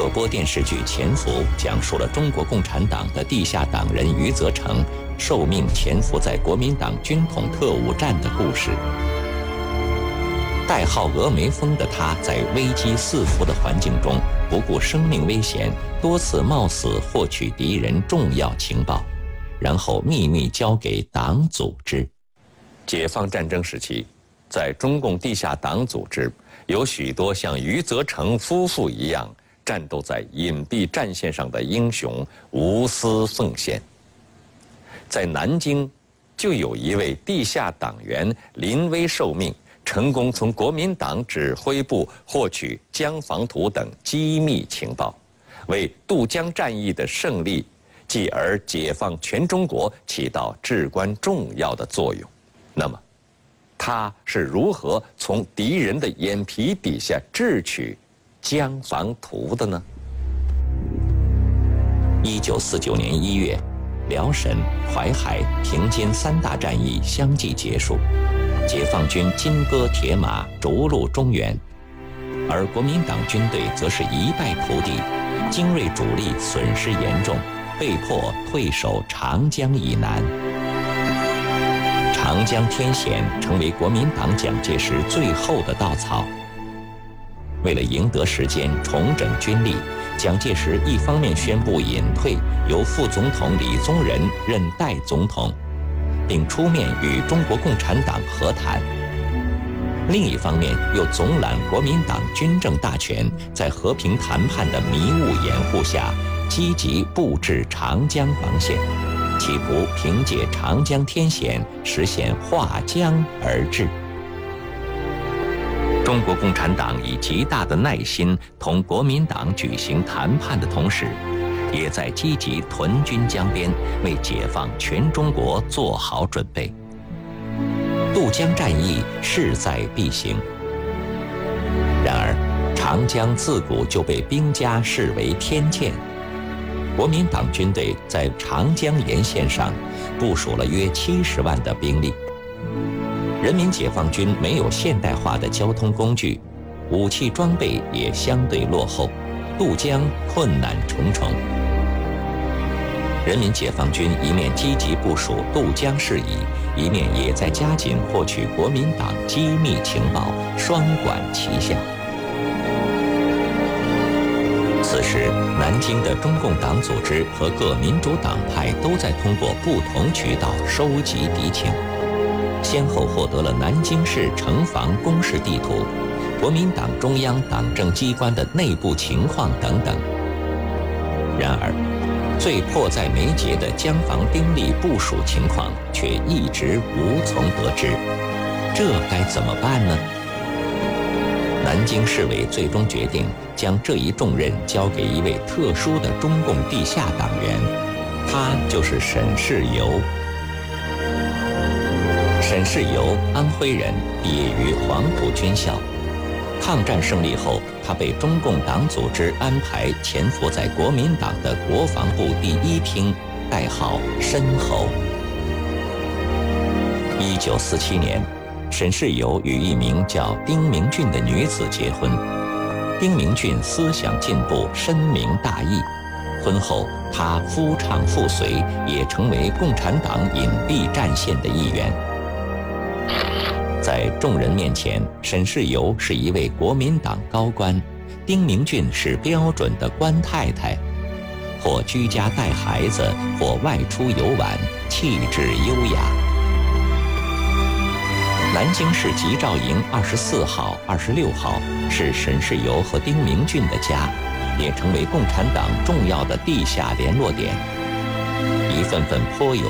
热播电视剧《潜伏》讲述了中国共产党的地下党人余则成受命潜伏在国民党军统特务站的故事。代号峨眉峰的他，在危机四伏的环境中，不顾生命危险，多次冒死获取敌人重要情报，然后秘密交给党组织。解放战争时期，在中共地下党组织，有许多像余则成夫妇一样战斗在隐蔽战线上的英雄，无私奉献。在南京，就有一位地下党员临危受命，成功从国民党指挥部获取江防图等机密情报，为渡江战役的胜利，继而解放全中国起到至关重要的作用。那么，他是如何从敌人的眼皮底下智取江防图的呢？1949年1月，辽沈、淮海、平津3大战役相继结束，解放军金戈铁马，逐鹿中原，而国民党军队则是一败涂地，精锐主力损失严重，被迫退守长江以南。长江天险成为国民党蒋介石最后的稻草。为了赢得时间，重整军力，蒋介石一方面宣布隐退，由副总统李宗仁任代总统，并出面与中国共产党和谈；另一方面又总揽国民党军政大权，在和平谈判的迷雾掩护下，积极布置长江防线，企图凭借长江天险实现划江而治。中国共产党以极大的耐心同国民党举行谈判的同时，也在积极屯军江边，为解放全中国做好准备。渡江战役势在必行。然而，长江自古就被兵家视为天堑。国民党军队在长江沿线上部署了约70万的兵力。人民解放军没有现代化的交通工具，武器装备也相对落后，渡江困难重重。人民解放军一面积极部署渡江事宜，一面也在加紧获取国民党机密情报，双管齐下。此时，南京的中共党组织和各民主党派都在通过不同渠道收集敌情，先后获得了南京市城防工事地图、国民党中央党政机关的内部情况等等。然而，最迫在眉睫的江防兵力部署情况却一直无从得知，这该怎么办呢？南京市委最终决定将这一重任交给一位特殊的中共地下党员，他就是沈世猷。沈世猷，安徽人，毕业于黄埔军校。抗战胜利后，他被中共党组织安排潜伏在国民党的国防部第1厅，代号申侯。1947年，沈世猷与一名叫丁明俊的女子结婚。丁明俊思想进步，深明大义。婚后，他夫唱妇随，也成为共产党隐蔽战线的一员。在众人面前，沈世猷是一位国民党高官，丁明俊是标准的官太太，或居家带孩子，或外出游玩，气质优雅。南京市吉兆营24号、26号是沈世猷和丁明俊的家，也成为共产党重要的地下联络点。一份份颇有